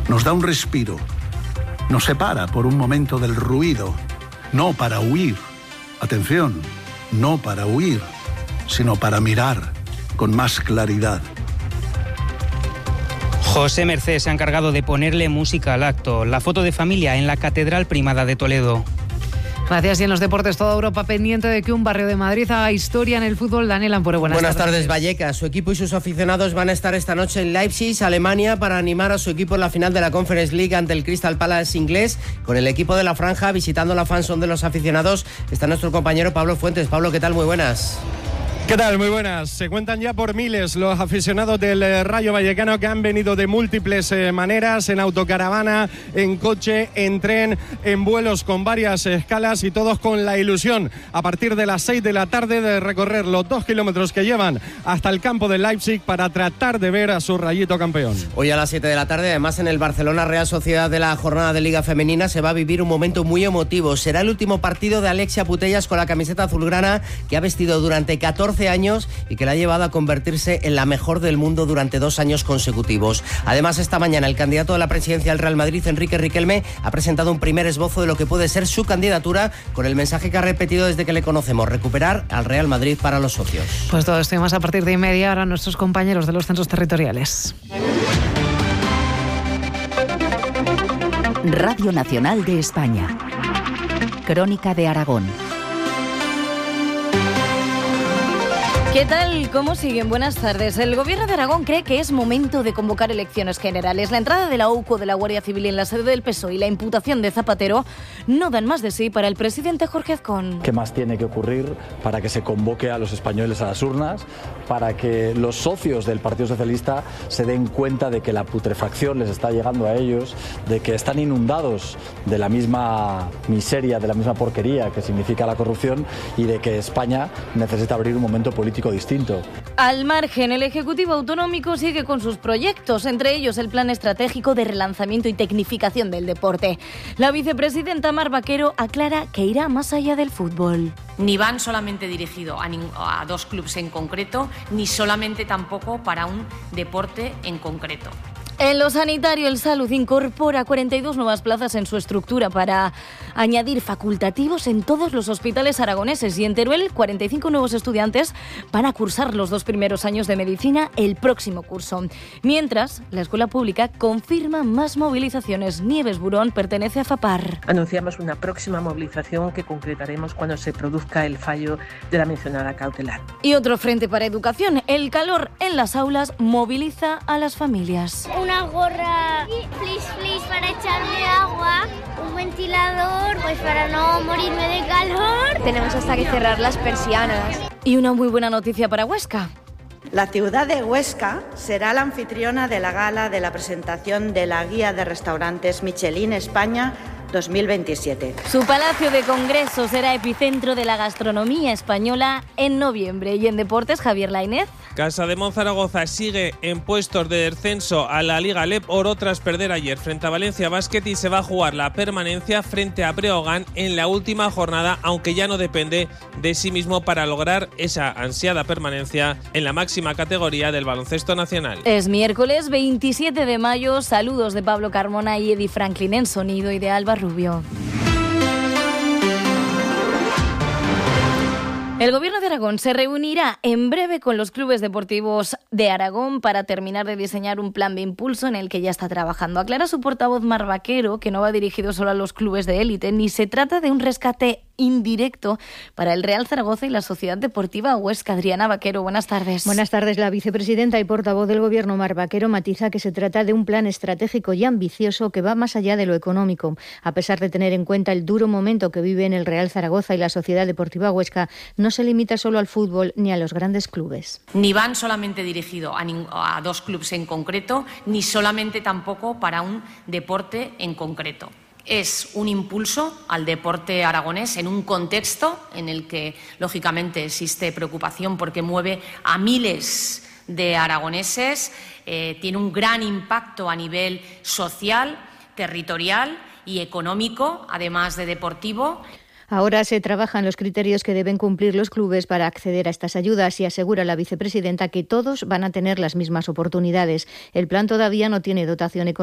nos da un respiro, nos separa por un momento del ruido, no para huir, atención, no para huir, sino para mirar con más claridad. José Mercé se ha encargado de ponerle música al acto. La foto de familia en la Catedral Primada de Toledo. Gracias. Y en los deportes, toda Europa pendiente de que un barrio de Madrid haga historia en el fútbol. Daniel Ampure, buenas tardes, Vallecas. Su equipo y sus aficionados van a estar esta noche en Leipzig, Alemania, para animar a su equipo en la final de la Conference League ante el Crystal Palace inglés. Con el equipo de la Franja visitando la fanzone de los aficionados está nuestro compañero Pablo Fuentes. Pablo, ¿qué tal? Muy buenas. ¿Qué tal? Muy buenas. Se cuentan ya por miles los aficionados del Rayo Vallecano que han venido de múltiples maneras, en autocaravana, en coche, en tren, en vuelos con varias escalas y todos con la ilusión a partir de las 6 de la tarde de recorrer los 2 kilómetros que llevan hasta el campo de Leipzig para tratar de ver a su Rayito campeón. Hoy a las 7 de la tarde, además en el Barcelona Real Sociedad de la jornada de Liga Femenina, se va a vivir un momento muy emotivo. Será el último partido de Alexia Putellas con la camiseta azulgrana que ha vestido durante 14 años y que la ha llevado a convertirse en la mejor del mundo durante 2 años consecutivos. Además, esta mañana el candidato a la presidencia del Real Madrid, Enrique Riquelme, ha presentado un primer esbozo de lo que puede ser su candidatura, con el mensaje que ha repetido desde que le conocemos: recuperar al Real Madrid para los socios. Pues todo esto y más a partir de inmediata ahora nuestros compañeros de los centros territoriales. Radio Nacional de España. Crónica de Aragón. ¿Qué tal? ¿Cómo siguen? Buenas tardes. El Gobierno de Aragón cree que es momento de convocar elecciones generales. La entrada de la UCO de la Guardia Civil en la sede del PSOE y la imputación de Zapatero no dan más de sí para el presidente Jorge Azcón. ¿Qué más tiene que ocurrir para que se convoque a los españoles a las urnas, para que los socios del Partido Socialista se den cuenta de que la putrefacción les está llegando a ellos, de que están inundados de la misma miseria, de la misma porquería que significa la corrupción y de que España necesita abrir un momento político distinto? Al margen, el Ejecutivo Autonómico sigue con sus proyectos, entre ellos el Plan Estratégico de Relanzamiento y Tecnificación del Deporte. La vicepresidenta Mar Vaquero aclara que irá más allá del fútbol. Ni van solamente dirigido a 2 clubes en concreto, ni solamente tampoco para un deporte en concreto. En lo sanitario, el Salud incorpora 42 nuevas plazas en su estructura para añadir facultativos en todos los hospitales aragoneses, y en Teruel 45 nuevos estudiantes van a cursar los 2 primeros años de medicina el próximo curso. Mientras, la escuela pública confirma más movilizaciones. Nieves Burón pertenece a FAPAR. Anunciamos una próxima movilización que concretaremos cuando se produzca el fallo de la mencionada cautelar. Y otro frente para educación. El calor en las aulas moviliza a las familias. Una gorra flis para echarme agua, un ventilador pues para no morirme de calor. Tenemos hasta que cerrar las persianas. Y una muy buena noticia para Huesca. La ciudad de Huesca será la anfitriona de la gala de la presentación de la Guía de Restaurantes Michelin España 2027. Su Palacio de Congresos será epicentro de la gastronomía española en noviembre. Y en deportes, Javier Lainez. Casa de Monzaragoza sigue en puestos de descenso a la Liga LEP Oro tras perder ayer frente a Valencia Basket, y se va a jugar la permanencia frente a Breogán en la última jornada, aunque ya no depende de sí mismo para lograr esa ansiada permanencia en la máxima categoría del baloncesto nacional. Es miércoles 27 de mayo. Saludos de Pablo Carmona y Eddie Franklin en sonido y de Alba Rubio. El Gobierno de Aragón se reunirá en breve con los clubes deportivos de Aragón para terminar de diseñar un plan de impulso en el que ya está trabajando. Aclara su portavoz Mar Vaquero que no va dirigido solo a los clubes de élite, ni se trata de un rescate indirecto para el Real Zaragoza y la Sociedad Deportiva Huesca. Adriana Vaquero, buenas tardes. Buenas tardes. La vicepresidenta y portavoz del Gobierno, Mar Vaquero, matiza que se trata de un plan estratégico y ambicioso que va más allá de lo económico. A pesar de tener en cuenta el duro momento que viven el Real Zaragoza y la Sociedad Deportiva Huesca, no se limita solo al fútbol ni a los grandes clubes. Ni van solamente dirigido a 2 clubes en concreto, ni solamente tampoco para un deporte en concreto. Es un impulso al deporte aragonés en un contexto en el que, lógicamente, existe preocupación porque mueve a miles de aragoneses, tiene un gran impacto a nivel social, territorial y económico, además de deportivo. Ahora se trabajan los criterios que deben cumplir los clubes para acceder a estas ayudas y asegura la vicepresidenta que todos van a tener las mismas oportunidades. El plan todavía no tiene dotación económica